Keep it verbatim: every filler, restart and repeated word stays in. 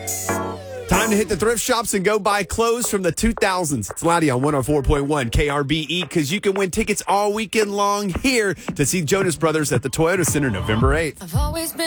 Time to hit the thrift shops and go buy clothes from the two thousands. It's Lottie on one oh four point one K R B E because you can win tickets all weekend long here to see Jonas Brothers at the Toyota Center November eighth. I've always been